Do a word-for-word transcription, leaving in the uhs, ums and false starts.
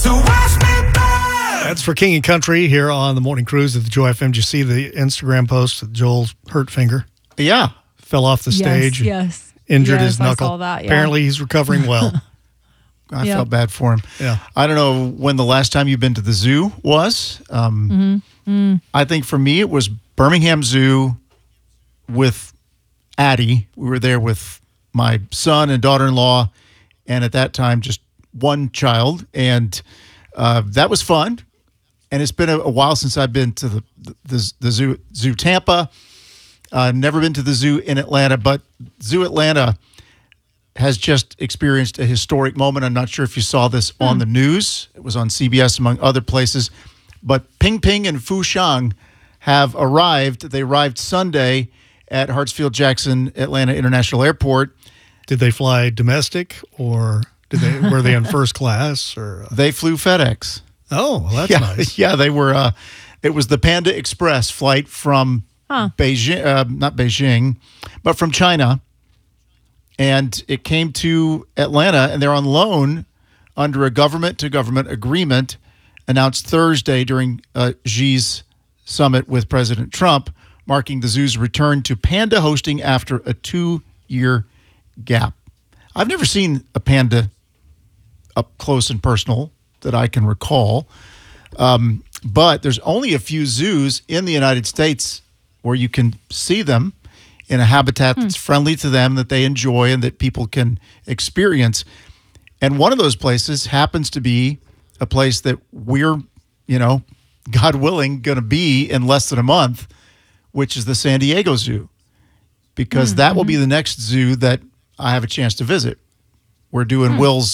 To watch me burn. That's for King and Country here on the Morning Cruise at the Joy F M. Did you see the Instagram post of Joel's hurt finger? Yeah. Fell off the stage. Yes. Injured yes, his knuckle. I saw that, yeah. Apparently he's recovering well. I Yep. felt bad for him. Yeah. I don't know when the last time you've been to the zoo was. Um, Mm-hmm. Mm. I think for me it was Birmingham Zoo with Addie. We were there with my son and daughter-in-law, and at that time just one child, and uh, that was fun. And it's been a, a while since I've been to the the, the zoo, zoo Tampa. Uh, never been to the zoo in Atlanta, but Zoo Atlanta has just experienced a historic moment. I'm not sure if you saw this on the news. It was on C B S, among other places. But Ping Ping and Fu Shang have arrived. They arrived Sunday at Hartsfield-Jackson Atlanta International Airport. Did they fly domestic or did they were they in first class? Or uh... They flew FedEx. Oh, well, that's yeah, nice. Yeah, they were. Uh, it was the Panda Express flight from Huh. Beijing, uh, not Beijing, but from China. And it came to Atlanta, and they're on loan under a government-to-government agreement announced Thursday during uh, Xi's summit with President Trump, marking the zoo's return to panda hosting after a two-year gap. I've never seen a panda up close and personal that I can recall, um, but there's only a few zoos in the United States where you can see them in a habitat that's friendly to them, that they enjoy, and that people can experience. And one of those places happens to be a place that we're, you know, God willing, going to be in less than a month, which is the San Diego Zoo, because mm-hmm. that will be the next zoo that I have a chance to visit. We're doing mm. Will's